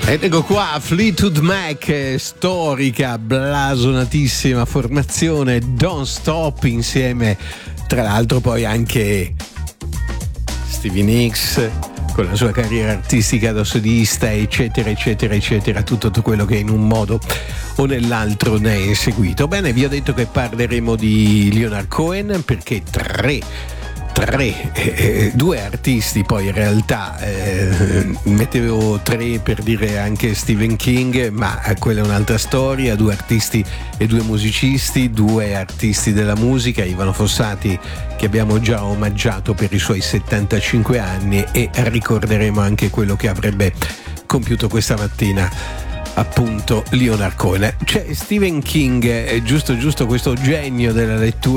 Ed ecco qua Fleetwood Mac, storica, blasonatissima formazione, Don't Stop, insieme tra l'altro poi anche Stevie Nicks con la sua carriera artistica da solista, eccetera eccetera eccetera, tutto quello che in un modo o nell'altro ne è seguito. Bene, vi ho detto che parleremo di Leonard Cohen perché due artisti, poi in realtà mettevo tre per dire anche Stephen King, ma quella è un'altra storia. Due artisti e due musicisti, due artisti della musica, Ivano Fossati che abbiamo già omaggiato per i suoi 75 anni e ricorderemo anche quello che avrebbe compiuto questa mattina, appunto Leonard Cohen. C'è Stephen King, giusto questo genio della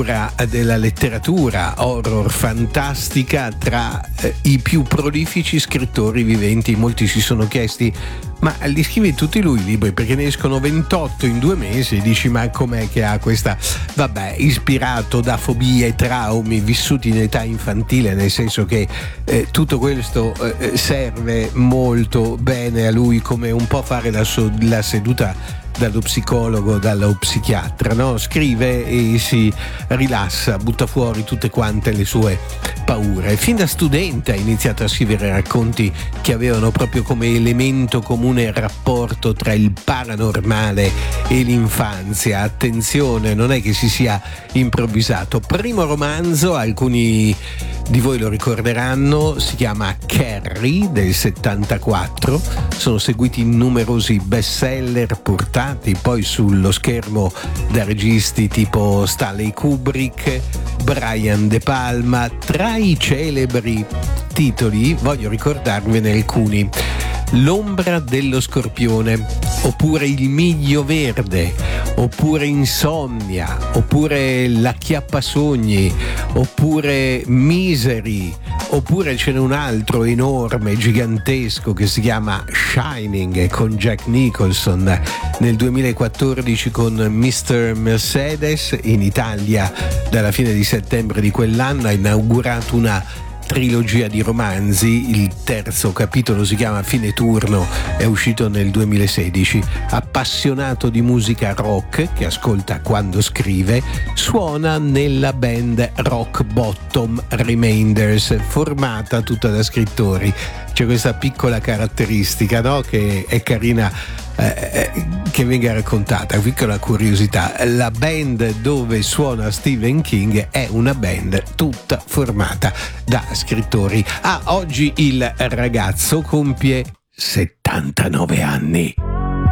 letteratura horror fantastica, tra i più prolifici scrittori viventi. Molti si sono chiesti: ma li scrive tutti lui i libri? Perché ne escono 28 in 2 mesi, e dici ma com'è che ha questa, vabbè, ispirato da fobie e traumi vissuti in età infantile, nel senso che tutto questo serve molto bene a lui, come un po' fare la seduta dallo psicologo, dallo psichiatra, no? Scrive e si rilassa, butta fuori tutte quante le sue paure. Fin da studente ha iniziato a scrivere racconti che avevano proprio come elemento comune il rapporto tra il paranormale e l'infanzia. Attenzione, non è che si sia improvvisato. Primo romanzo, alcuni di voi lo ricorderanno, si chiama Carrie del 74. Sono seguiti numerosi bestseller portati poi sullo schermo da registi tipo Stanley Kubrick, Brian De Palma. Tra i celebri titoli voglio ricordarvene alcuni: L'ombra dello scorpione, oppure Il miglio verde, oppure Insonnia, oppure L'acchiappasogni, oppure Misery, oppure ce n'è un altro enorme, gigantesco, che si chiama Shining, con Jack Nicholson, nel 2014 con Mr. Mercedes. In Italia dalla fine di settembre di quell'anno ha inaugurato una trilogia di romanzi. Il terzo capitolo si chiama Fine turno, è uscito nel 2016. Appassionato di musica rock, che ascolta quando scrive, suona nella band Rock Bottom Remainders, formata tutta da scrittori. C'è questa piccola caratteristica, no? Che è carina che venga raccontata, piccola curiosità: la band dove suona Stephen King è una band tutta formata da scrittori. Oggi il ragazzo compie 79 anni.